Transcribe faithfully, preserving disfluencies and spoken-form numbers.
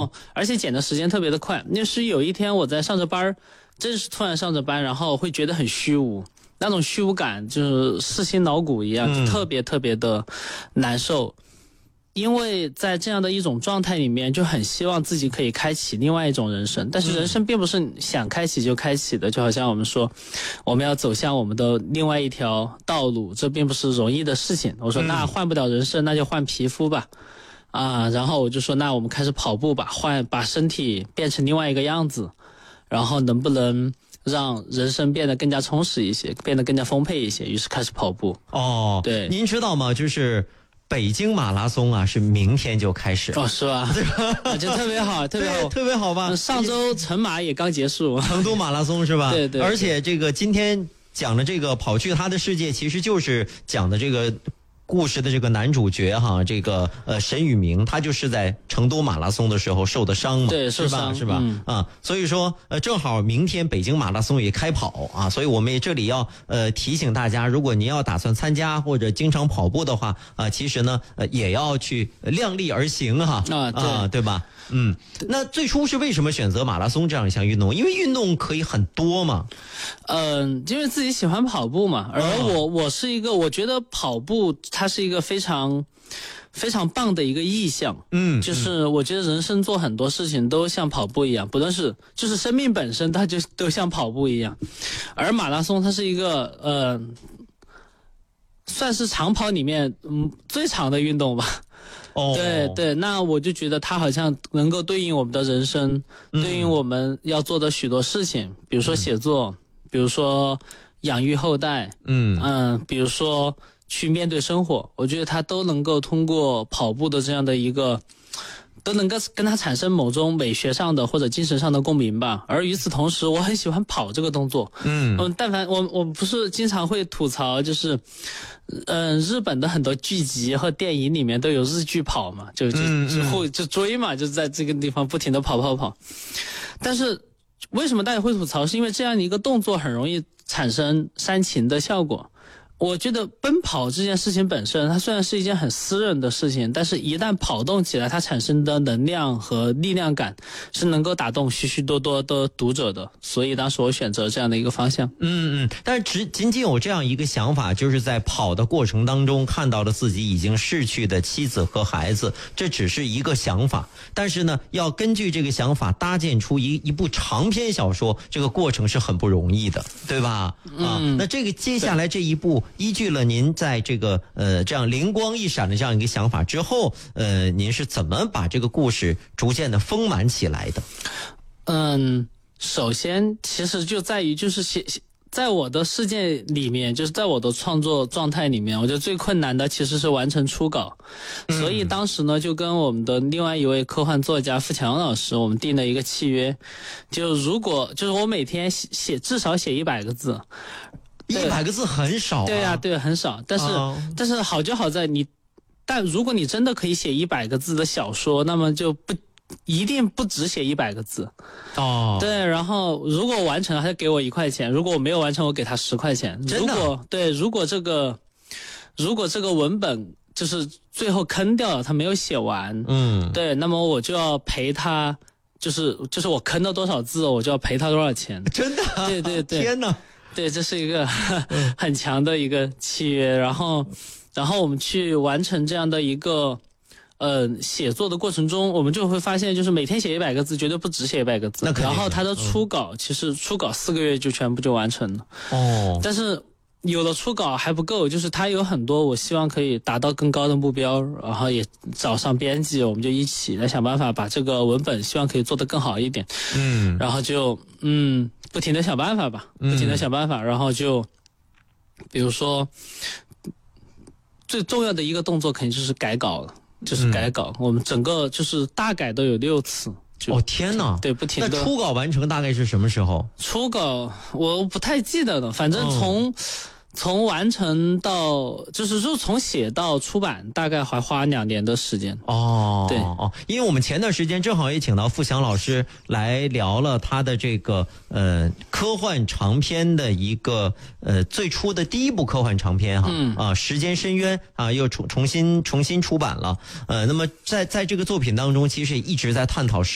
后而且剪的时间特别的快。那是有一天我在上着班，真是突然上着班，然后会觉得很虚无，那种虚无感就是噬心挠骨一样，就特别特别的难受。嗯，因为在这样的一种状态里面，就很希望自己可以开启另外一种人生，但是人生并不是想开启就开启的，就好像我们说我们要走向我们的另外一条道路，这并不是容易的事情。我说那换不了人生，那就换皮肤吧，啊，然后我就说那我们开始跑步吧，换把身体变成另外一个样子，然后能不能让人生变得更加充实一些，变得更加丰沛一些，于是开始跑步。 哦， 对， 您知道吗？就是北京马拉松啊，是明天就开始。 哦，是吧？就特别好，特别好， 特别好吧？ 上周成马也刚结束， 成都马拉松是吧？ 对 对, 对。 而且这个今天讲的这个跑去他的世界，其实就是讲的这个故事的这个男主角哈，这个呃沈宇明，他就是在成都马拉松的时候受的伤嘛， 对，受伤是吧？是吧？嗯、啊，所以说呃正好明天北京马拉松也开跑啊，所以我们也这里要呃提醒大家，如果您要打算参加或者经常跑步的话啊，其实呢呃也要去量力而行哈啊，对啊，对吧？嗯，那最初是为什么选择马拉松这样一项运动？因为运动可以很多嘛。 嗯，因为自己喜欢跑步嘛，而我、哦、我是一个，我觉得跑步它是一个非常非常棒的一个意象。 嗯， 就是我觉得人生做很多事情都像跑步一样，不论是就是生命本身，它就都像跑步一样。而马拉松它是一个呃，算是长跑里面嗯最长的运动吧。 哦， 对对，那我就觉得它好像能够对应我们的人生，嗯、对应我们要做的许多事情，比如说写作，嗯、比如说养育后代， 嗯嗯，比如说去面对生活，我觉得它都能够通过跑步的这样的一个，都能够跟它产生某种美学上的或者精神上的共鸣吧。而与此同时，我很喜欢跑这个动作， 嗯嗯，但凡我我不是经常会吐槽，就是。嗯、呃，日本的很多剧集和电影里面都有日剧跑嘛，就就就会就追嘛，就在这个地方不停的跑跑跑。但是为什么大家会吐槽？是因为这样的一个动作很容易产生煽情的效果。我觉得奔跑这件事情本身，它虽然是一件很私人的事情，但是一旦跑动起来，它产生的能量和力量感是能够打动许许多多的读者的。所以当时我选择这样的一个方向。 嗯嗯，但是只仅仅有这样一个想法，就是在跑的过程当中看到了自己已经逝去的妻子和孩子，这只是一个想法。但是呢，要根据这个想法搭建出一一部长篇小说，这个过程是很不容易的，对吧？ 嗯、 啊，那这个接下来这一步。依据了您在这个呃这样灵光一闪的这样一个想法之后，呃，您是怎么把这个故事逐渐的丰满起来的？ 嗯，首先其实就在于就是写在我的世界里面，就是在我的创作状态里面，我觉得最困难的其实是完成初稿。嗯、所以当时呢，就跟我们的另外一位科幻作家付强老师，我们定了一个契约，就如果就是我每天写写至少写一百个字。 一百个字很少、啊， 对呀、啊，对，很少。但是、哦、但是好就好在你，但如果你真的可以写一百个字的小说，那么就不一定不只写一百个字。 哦， 对，然后如果完成了，他就给我一块钱；如果我没有完成，我给他十块钱。 真的？ 如果对，如果这个如果这个文本就是最后坑掉了，他没有写完， 嗯， 对，那么我就要赔他，就是就是我坑了多少字，我就要赔他多少钱。 真的？ 对对对， 天哪！ 对，这是一个很强的一个契约，然后，然后我们去完成这样的一个，呃，写作的过程中，我们就会发现，就是每天写一百个字，绝对不止写一百个字。然后它的初稿，嗯、其实初稿四个月就全部就完成了。 哦。 但是有了初稿还不够，就是它有很多我希望可以达到更高的目标，然后也找上编辑，我们就一起来想办法把这个文本希望可以做得更好一点。 嗯。 然后就嗯。不停的想办法吧，不停的想办法，嗯、然后就，比如说，最重要的一个动作肯定就是改稿了，就是改稿。嗯、我们整个就是大改都有六次。 哦天哪！ 对，不停的。 那初稿完成大概是什么时候？ 初稿我不太记得了，反正从。哦从完成到就是说从写到出版大概还花两年的时间。 哦， 对哦，因为我们前段时间正好也请到付强老师来聊了他的这个呃科幻长篇的一个呃最初的第一部科幻长篇哈， 嗯啊时间深渊啊又重重新重新出版了，呃那么在在这个作品当中其实也一直在探讨